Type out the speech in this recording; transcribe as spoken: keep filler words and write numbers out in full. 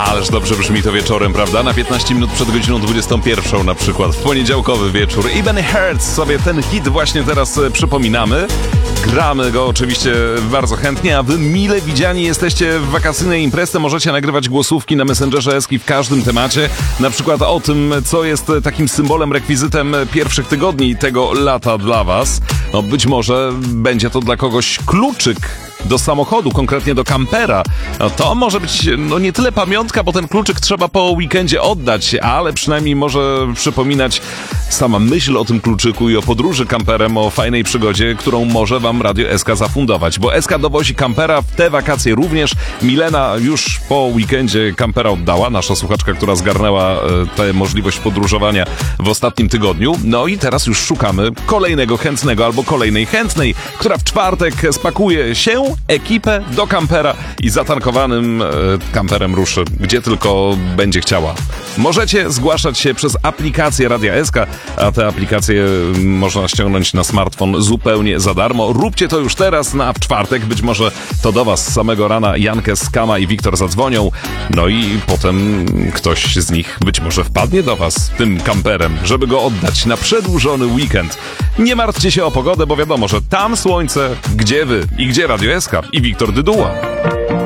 Ależ dobrze brzmi to wieczorem, prawda? Na piętnaście minut przed godziną dwudziestą pierwszą na przykład, w poniedziałkowy wieczór. Even Hurts, sobie ten hit właśnie teraz przypominamy. Gramy go oczywiście bardzo chętnie, a wy mile widziani jesteście w wakacyjnej imprezie. Możecie nagrywać głosówki na Messengerze Eski w każdym temacie. Na przykład o tym, co jest takim symbolem, rekwizytem pierwszych tygodni tego lata dla was. No być może będzie to dla kogoś kluczyk do samochodu, konkretnie do kampera. No to może być no nie tyle pamiątka, bo ten kluczyk trzeba po weekendzie oddać, ale przynajmniej może przypominać sama myśl o tym kluczyku i o podróży kamperem, o fajnej przygodzie, którą może wam Radio S K zafundować. Bo S K dowozi kampera w te wakacje również. Milena już po weekendzie kampera oddała, nasza słuchaczka, która zgarnęła tę możliwość podróżowania w ostatnim tygodniu. No i teraz już szukamy kolejnego chętnego albo kolejnej chętnej, która w czwartek spakuje się, ekipę do kampera i zatankowanym e, kamperem ruszy, gdzie tylko będzie chciała. Możecie zgłaszać się przez aplikację Radia S K, a te aplikacje można ściągnąć na smartfon zupełnie za darmo. Róbcie to już teraz, na w czwartek być może to do was z samego rana Jankes, Kama i Wiktor zadzwonią, no i potem ktoś z nich być może wpadnie do was tym kamperem, żeby go oddać na przedłużony weekend. Nie martwcie się o pogodę, bo wiadomo, że tam słońce, gdzie wy i gdzie Radio S K i Wiktor Dyduła.